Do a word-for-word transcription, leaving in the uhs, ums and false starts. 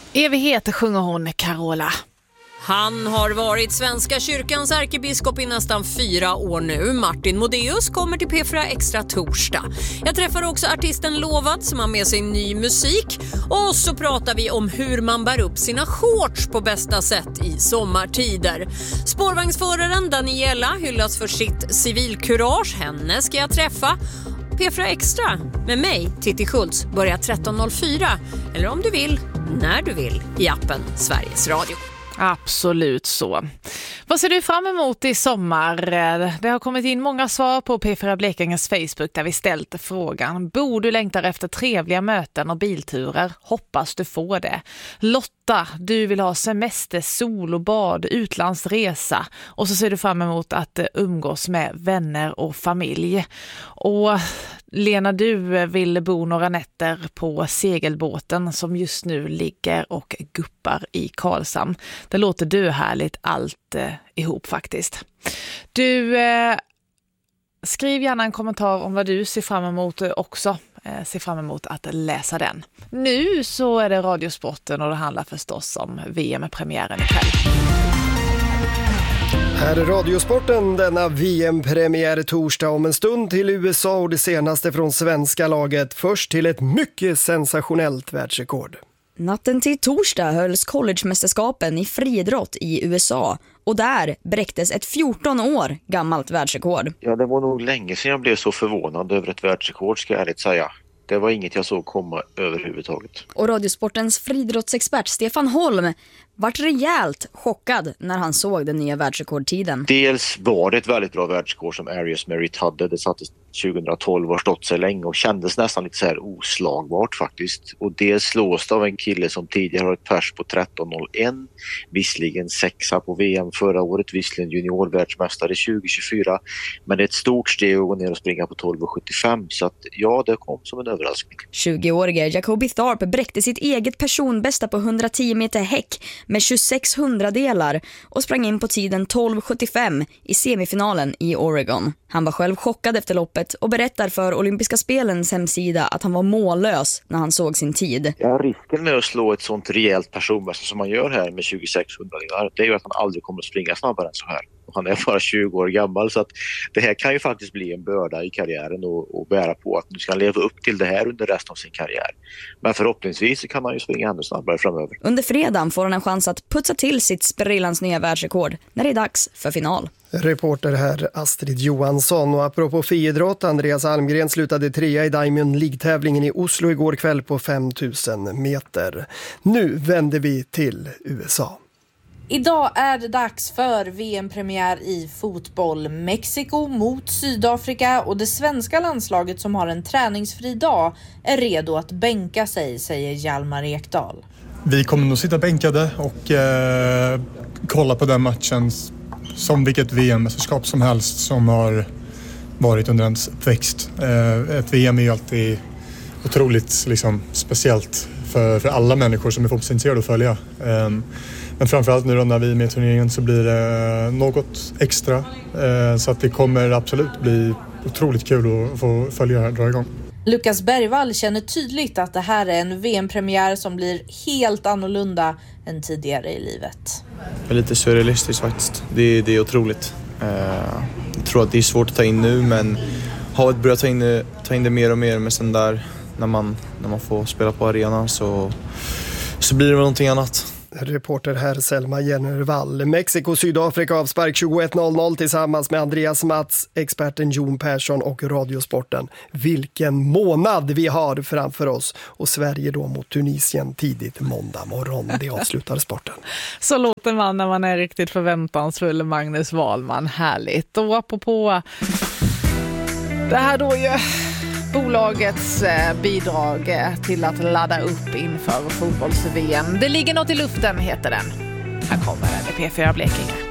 Evighet sjunger hon, Carola. Han har varit Svenska kyrkans ärkebiskop i nästan fyra år nu. Martin Modéus kommer till P fyra Extra torsdag. Jag träffar också artisten Lovad som har med sig ny musik. Och så pratar vi om hur man bär upp sina shorts på bästa sätt i sommartider. Spårvagnsföraren Daniela hyllas för sitt civilkurage. Henne ska jag träffa. P fyra Extra med mig, Titti Schultz, börjar tretton noll fyra. Eller om du vill, när du vill, i appen Sveriges Radio. Absolut så. Vad ser du fram emot i sommar? Det har kommit in många svar på P fyra Blekinges Facebook där vi ställt frågan. Bor du längtar efter trevliga möten och bilturer? Hoppas du får det. Lotta, du vill ha semester, sol och bad, utlandsresa. Och så ser du fram emot att umgås med vänner och familj. Och Lena, du vill bo några nätter på segelbåten som just nu ligger och guppar i Karlshamn. Det låter du härligt allt eh, ihop faktiskt. Du, eh, skriv gärna en kommentar om vad du ser fram emot också. Eh, ser fram emot att läsa den. Nu så är det Radiosporten och det handlar förstås om V M-premiären ikväll. Här är Radiosporten, denna V M-premiär torsdag om en stund till U S A och det senaste från svenska laget. Först till ett mycket sensationellt världsrekord. Natten till torsdag hölls collegemästerskapen i friidrott i U S A och där bräcktes ett fjorton år gammalt världsrekord. Ja, det var nog länge sedan jag blev så förvånad över ett världsrekord, ska jag ärligt säga. Det var inget jag såg komma överhuvudtaget. Och Radiosportens friidrottsexpert Stefan Holm vart rejält chockad när han såg den nya världsrekordtiden. Dels var det ett väldigt bra världsrekord som Arias Merritt hade. Det sattes tjugohundratolv och har stått sig länge och kändes nästan lite så här oslagbart faktiskt. Och det slås av en kille som tidigare har ett pers på tretton noll ett. Visserligen sexa på V M förra året, visserligen juniorvärldsmästare tjugo tjugofyra. Men det är ett stort steg att gå ner och springa på tolv sjuttiofem. Så att ja, det kom som en överraskning. tjugoårige Jacoby Tharp bräckte sitt eget personbästa på hundratio meter häck med tjugosex hundradelar och sprang in på tiden tolv sjuttiofem i semifinalen i Oregon. Han var själv chockad efter loppet och berättar för Olympiska spelens hemsida att han var mållös när han såg sin tid. Ja, risken med att slå ett sånt rejält personbästa som man gör här med tjugosex hundradelar, det är ju att han aldrig kommer att springa snabbare än så här. Han är bara tjugo år gammal, så att det här kan ju faktiskt bli en börda i karriären och, och bära på att nu ska han leva upp till det här under resten av sin karriär. Men förhoppningsvis kan han ju springa ännu snabbare framöver. Under fredagen får han en chans att putsa till sitt sprillans nya världsrekord när det är dags för final. Reporter här Astrid Johansson. Och apropå friidrott, Andreas Almgren slutade trea i Diamond League-tävlingen i Oslo igår kväll på femtusen meter. Nu vänder vi till U S A. Idag är det dags för V M-premiär i fotboll. Mexiko mot Sydafrika och det svenska landslaget som har en träningsfri dag är redo att bänka sig, säger Hjalmar Ekdal. Vi kommer nog sitta bänkade och eh, kolla på den matchen som vilket V M-mästerskap som helst som har varit under ens uppväxt. Eh, ett V M är ju alltid otroligt liksom, speciellt för, för alla människor som är fotbollsintresserade att följa. Eh, Men framförallt nu då när vi är med i turneringen så blir det något extra. Eh, så att det kommer absolut bli otroligt kul att få följa det här, dra igång. Lukas Bergvall känner tydligt att det här är en V M-premiär som blir helt annorlunda än tidigare i livet. Det är lite surrealistiskt faktiskt. Det, det är otroligt. Eh, jag tror att det är svårt att ta in nu, men har börjat ta in, ta in det mer och mer. Men sen där när man, när man får spela på arenan så, så blir det någonting annat. Reporter här Selma Jennervall. Mexiko, Sydafrika avspark tjugoett noll noll tillsammans med Andreas Mats, experten Jon Persson och Radiosporten. Vilken månad vi har framför oss. Och Sverige då mot Tunisien tidigt måndag morgon. Det avslutar sporten. Så låter man när man är riktigt förväntansfull, Magnus Wahlman. Härligt. Och apropå det här då ju... bolagets bidrag till att ladda upp inför fotbolls-V M. Det ligger något i luften, heter den. Här kommer den i P fyra Blekinge.